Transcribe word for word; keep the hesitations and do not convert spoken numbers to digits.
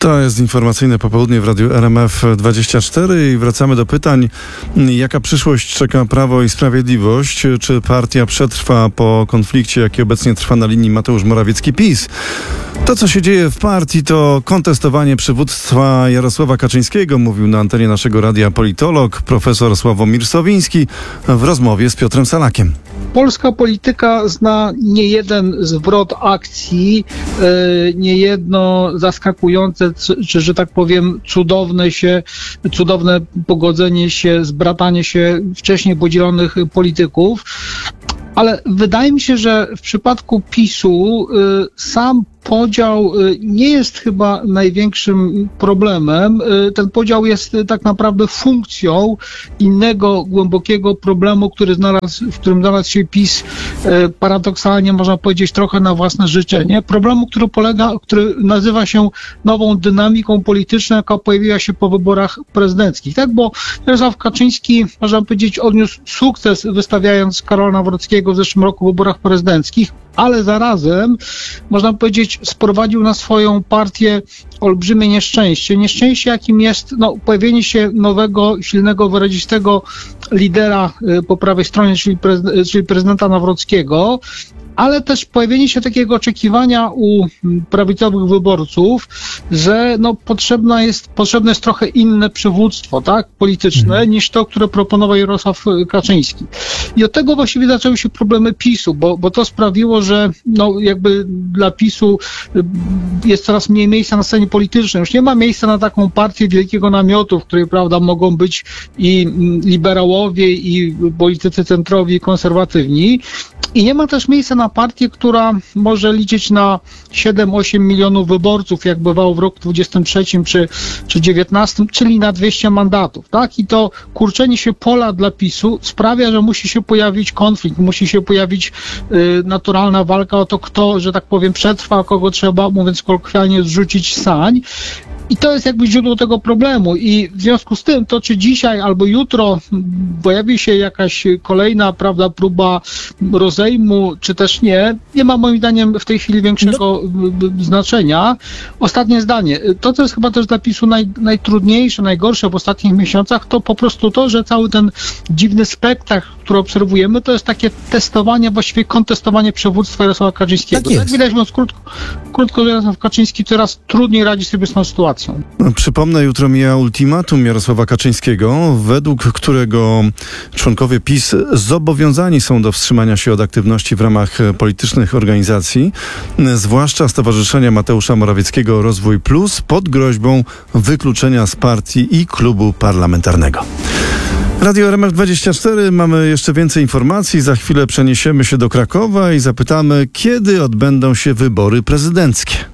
To jest informacyjne popołudnie w Radiu R M F dwadzieścia cztery i wracamy do pytań. Jaka przyszłość czeka Prawo i Sprawiedliwość? Czy partia przetrwa po konflikcie, jaki obecnie trwa na linii Mateusz Morawiecki-PiS? To, co się dzieje w partii, to kontestowanie przywództwa Jarosława Kaczyńskiego, mówił na antenie naszego radia politolog profesor Sławomir Sowiński w rozmowie z Piotrem Salakiem. Polska polityka zna niejeden zwrot akcji, niejedno zaskakujące, czy, że tak powiem, cudowne się, cudowne pogodzenie się, zbratanie się wcześniej podzielonych polityków. Ale wydaje mi się, że w przypadku PiS-u y, sam podział y, nie jest chyba największym problemem. Y, ten podział jest y, tak naprawdę funkcją innego głębokiego problemu, który znalazł, w którym znalazł się PiS y, paradoksalnie, można powiedzieć, trochę na własne życzenie. Problemu, który polega, który nazywa się nową dynamiką polityczną, jaka pojawiła się po wyborach prezydenckich. Tak, bo Jarosław Kaczyński, można powiedzieć, odniósł sukces, wystawiając Karola Nawrockiego w zeszłym roku w wyborach prezydenckich, ale zarazem, można powiedzieć, sprowadził na swoją partię olbrzymie nieszczęście. Nieszczęście, jakim jest no, pojawienie się nowego, silnego, wyrazistego lidera po prawej stronie, czyli, prezyd- czyli prezydenta Nawrockiego, ale też pojawienie się takiego oczekiwania u prawicowych wyborców, że no, potrzebna jest, potrzebne jest trochę inne przywództwo, tak, polityczne, hmm. niż to, które proponował Jarosław Kaczyński. I od tego właściwie zaczęły się problemy PiS-u, bo, bo to sprawiło, że no, jakby dla PiS-u jest coraz mniej miejsca na scenie politycznej. Już nie ma miejsca na taką partię wielkiego namiotu, w której, prawda, mogą być i liberałowie, i politycy centrowi, i konserwatywni. I nie ma też miejsca na partię, która może liczyć na siedem osiem milionów wyborców, jak bywało w roku dwudziestym trzecim czy, czy dziewiętnastym, czyli na dwieście mandatów, tak? I to kurczenie się pola dla PiS-u sprawia, że musi się pojawić konflikt, musi się pojawić y, naturalna walka o to, kto, że tak powiem, przetrwa, a kogo trzeba, mówiąc kolokwialnie, zrzucić sań. I to jest jakby źródło tego problemu i w związku z tym to, czy dzisiaj albo jutro pojawi się jakaś kolejna, prawda, próba rozejmu, czy też nie, nie ma moim zdaniem w tej chwili większego no. znaczenia. Ostatnie zdanie. To, co jest chyba też dla PiS-u naj, najtrudniejsze, najgorsze w ostatnich miesiącach, to po prostu to, że cały ten dziwny spektakl, który obserwujemy, to jest takie testowanie, właściwie kontestowanie przywództwa Jarosława Kaczyńskiego. Tak, tak widać, mówiąc krótko, krótko, Jarosław Kaczyński coraz trudniej radzi sobie z tą sytuacją. Przypomnę, jutro mija ultimatum Jarosława Kaczyńskiego, według którego członkowie PiS zobowiązani są do wstrzymania się od aktywności w ramach politycznych organizacji, zwłaszcza Stowarzyszenia Mateusza Morawieckiego Rozwój Plus, pod groźbą wykluczenia z partii i klubu parlamentarnego. Radio R M F dwadzieścia cztery, mamy jeszcze więcej informacji. Za chwilę przeniesiemy się do Krakowa i zapytamy, kiedy odbędą się wybory prezydenckie.